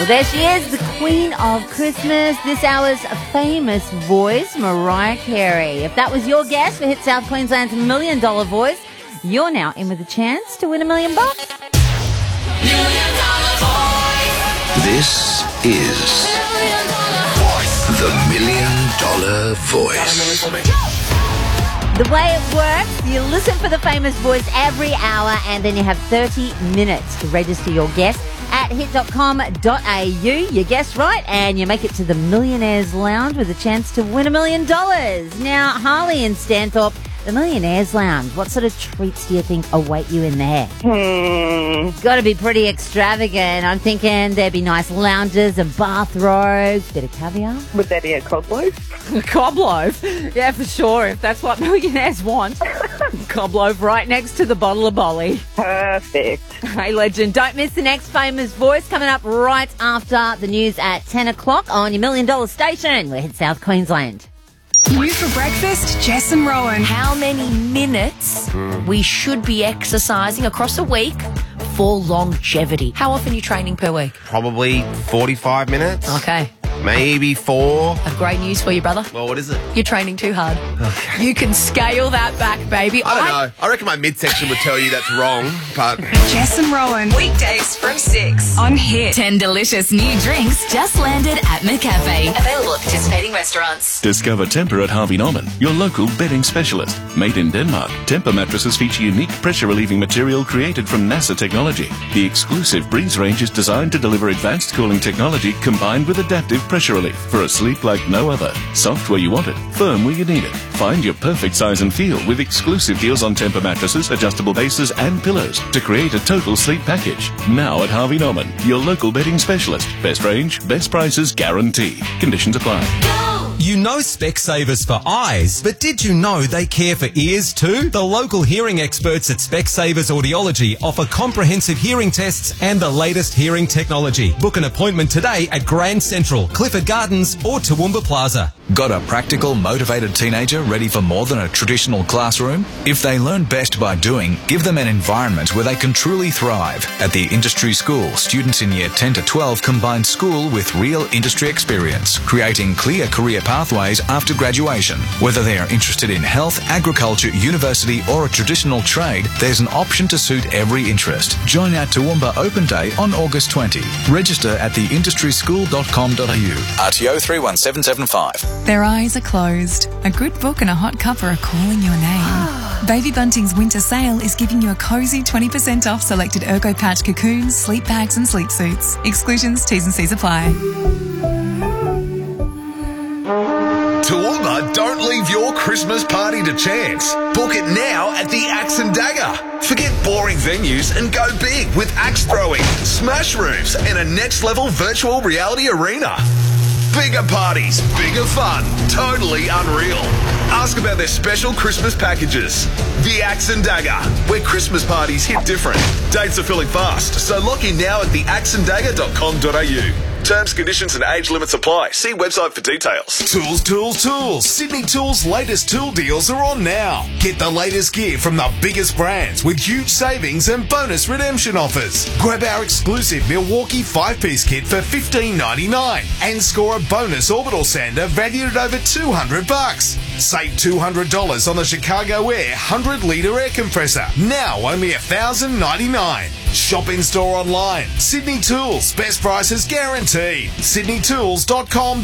There she is, the Queen of Christmas, this hour's famous voice, Mariah Carey. If that was your guess for Hit South Queensland's $1 Million voice, you're now in with a chance to win $1 million. $1 Million Voice. This is the $1 Million Voice. The way it works, you listen for the famous voice every hour and then you have 30 minutes to register your guess at hit.com.au. You guess right and you make it to the Millionaires Lounge with a chance to win $1 million. Now, Harley and Stanthorpe, the Millionaires Lounge, what sort of treats do you think await you in there? Got to be pretty extravagant. I'm thinking there'd be nice lounges and bathrobes, bit of caviar. Would there be a cob loaf? A cob loaf? Yeah, for sure, if that's what millionaires want. Cob loaf right next to the bottle of Bolly. Perfect. Hey, legend, don't miss the next famous voice coming up right after the news at 10 o'clock on your $1 Million station. We're Hit South Queensland. You for breakfast, Jess and Rowan. How many minutes we should be exercising across a week for longevity? How often are you training per week? Probably 45 minutes. Okay. Maybe 4. I've great news for you, brother. Well, what is it? You're training too hard. Okay. You can scale that back, baby. I don't know. I reckon my midsection would tell you that's wrong, but... Jess and Rowan. Weekdays from 6 on Hit. 10 delicious new drinks just landed at McCafe. Available at participating restaurants. Discover Temper at Harvey Norman, your local bedding specialist. Made in Denmark, Temper mattresses feature unique pressure-relieving material created from NASA technology. The exclusive Breeze range is designed to deliver advanced cooling technology combined with adaptive pressure relief for a sleep like no other. Soft where you want it, firm where you need it. Find your perfect size and feel with exclusive deals on Temper mattresses, adjustable bases and pillows to create a total sleep package. Now at Harvey Norman, your local bedding specialist. Best range, best prices guaranteed. Conditions apply. You know Specsavers for eyes, but did you know they care for ears too? The local hearing experts at Specsavers Audiology offer comprehensive hearing tests and the latest hearing technology. Book an appointment today at Grand Central, Clifford Gardens or Toowoomba Plaza. Got a practical, motivated teenager ready for more than a traditional classroom? If they learn best by doing, give them an environment where they can truly thrive. At the Industry School, students in Year 10 to 12 combine school with real industry experience, creating clear career pathways after graduation. Whether they are interested in health, agriculture, university or a traditional trade, there's an option to suit every interest. Join our Toowoomba Open Day on August 20. Register at theindustryschool.com.au. RTO 31775. Their eyes are closed. A good book and a hot cuppa are calling your name. Baby Bunting's winter sale is giving you a cozy 20% off selected Ergo Patch cocoons, sleep bags and sleep suits. Exclusions, T's and C's apply. Toowoomba, don't leave your Christmas party to chance. Book it now at the Axe and Dagger. Forget boring venues and go big with axe throwing, smash rooms and a next level virtual reality arena. Bigger parties, bigger fun, totally unreal. Ask about their special Christmas packages. The Axe and Dagger, where Christmas parties hit different. Dates are filling fast, so lock in now at theaxeanddagger.com.au. Terms, conditions and age limits apply. See website for details. Tools, tools, tools. Sydney Tools' latest tool deals are on now. Get the latest gear from the biggest brands with huge savings and bonus redemption offers. Grab our exclusive Milwaukee 5-piece kit for $15.99 and score a bonus orbital sander valued at over $200. Save $200 on the Chicago Air 100-litre air compressor. Now only $1,099. Shop in store online. Sydney Tools. Best prices guaranteed. SydneyTools.com.